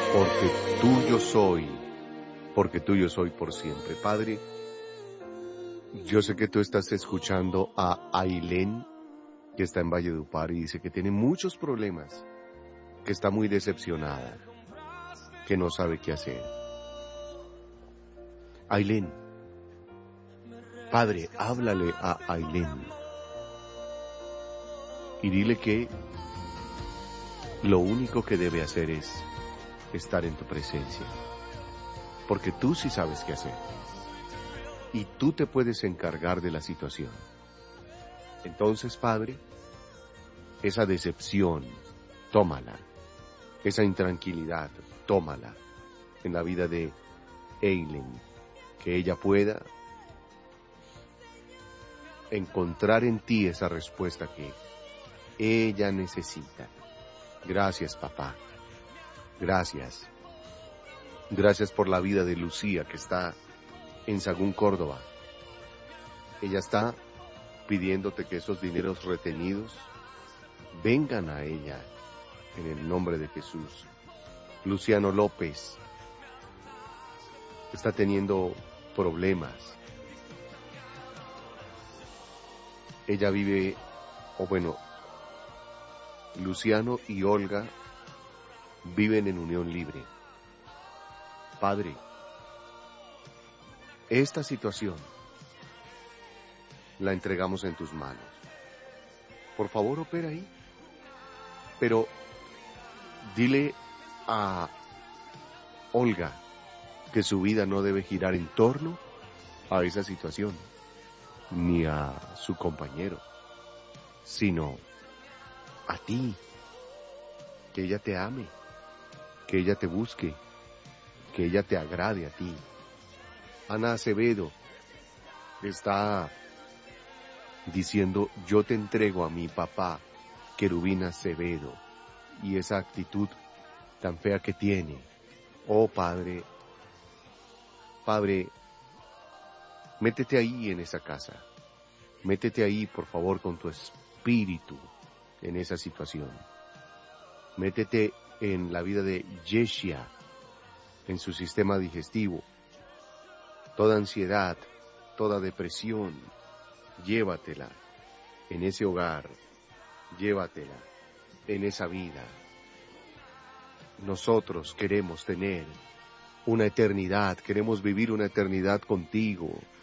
porque tuyo soy, porque tuyo soy por siempre. Padre, yo sé que tú estás escuchando a Ailén, que está en Valledupar y dice que tiene muchos problemas, que está muy decepcionada, que no sabe qué hacer. Ailén, Padre, háblale a Ailén y dile que lo único que debe hacer es estar en tu presencia, porque tú sí sabes qué hacer y tú te puedes encargar de la situación. Entonces, Padre, esa decepción, tómala, esa intranquilidad, tómala en la vida de Ailén, que ella pueda encontrar en ti esa respuesta que ella necesita. Gracias, papá. Gracias. Gracias por la vida de Lucía, que está en Sagún, Córdoba. Ella está pidiéndote que esos dineros retenidos vengan a ella en el nombre de Jesús. Luciano López está teniendo problemas. Ella vive, Luciano y Olga viven en unión libre. Padre, esta situación la entregamos en tus manos. Por favor, opera ahí. Pero dile a Olga que su vida no debe girar en torno a esa situación, ni a su compañero, sino a ti. Que ella te ame, que ella te busque, que ella te agrade a ti. Ana Acevedo está diciendo: yo te entrego a mi papá, Querubín Acevedo, y esa actitud tan fea que tiene. Oh Padre, Padre, métete ahí en esa casa, métete ahí por favor con tu espíritu en esa situación. Métete en la vida de Yeshia, en su sistema digestivo. Toda ansiedad, toda depresión, llévatela en ese hogar, llévatela en esa vida. Nosotros queremos tener una eternidad, queremos vivir una eternidad contigo,